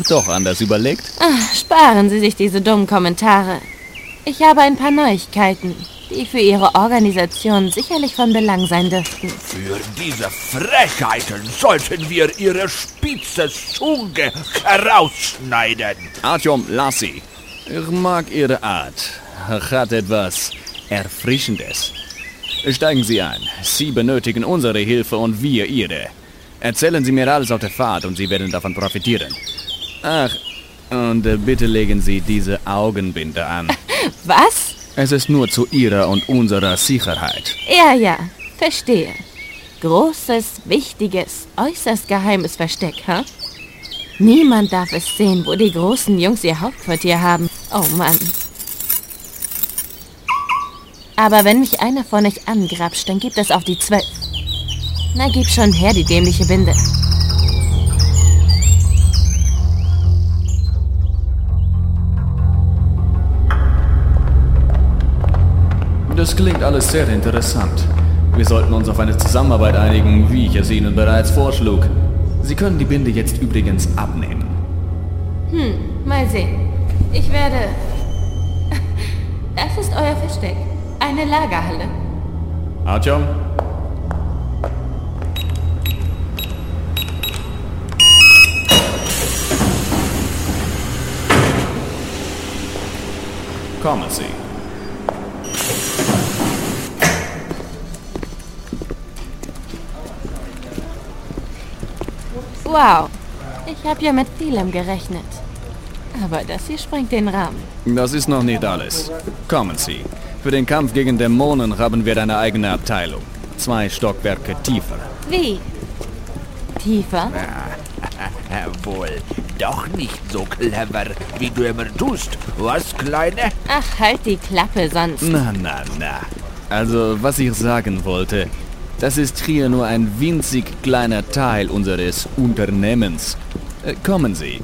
doch anders überlegt? Ach, sparen Sie sich diese dummen Kommentare. Ich habe ein paar Neuigkeiten, die für Ihre Organisation sicherlich von Belang sein dürften. Für diese Frechheiten sollten wir Ihre spitze Zunge herausschneiden. Artyom, lass sie. Ich mag Ihre Art. Hat etwas Erfrischendes. Steigen Sie ein. Sie benötigen unsere Hilfe und wir Ihre. Erzählen Sie mir alles auf der Fahrt und Sie werden davon profitieren. Ach, und bitte legen Sie diese Augenbinde an. Was? Es ist nur zu Ihrer und unserer Sicherheit. Ja, verstehe. Großes, wichtiges, äußerst geheimes Versteck, ha? Niemand darf es sehen, wo die großen Jungs ihr Hauptquartier haben. Oh Mann. Aber wenn mich einer von euch angrapscht, dann gibt es auf die 12. Na, gib schon her die dämliche Binde. Das klingt alles sehr interessant. Wir sollten uns auf eine Zusammenarbeit einigen, wie ich es Ihnen bereits vorschlug. Sie können die Binde jetzt übrigens abnehmen. Mal sehen. Ich werde... Das ist euer Versteck. Eine Lagerhalle. Artyom? Kommen Sie. Wow. Ich habe ja mit vielem gerechnet. Aber das hier sprengt den Rahmen. Das ist noch nicht alles. Kommen Sie. Für den Kampf gegen Dämonen haben wir eine eigene Abteilung. 2 Stockwerke tiefer. Wie? Tiefer? Wohl doch nicht so clever, wie du immer tust. Was, Kleine? Ach, halt die Klappe sonst. Na. Also, was ich sagen wollte, das ist hier nur ein winzig kleiner Teil unseres Unternehmens. Kommen Sie.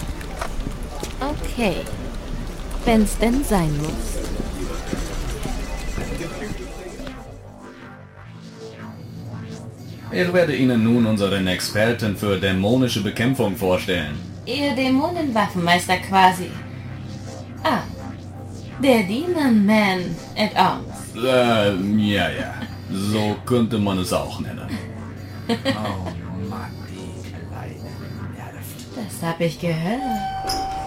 Okay. Wenn's denn sein muss. Ich werde Ihnen nun unseren Experten für dämonische Bekämpfung vorstellen. Ihr Dämonenwaffenmeister quasi. Ah, der Demon Man at Arms. Ja. So könnte man es auch nennen. Oh Mann, die Kleine nervt. Das hab ich gehört.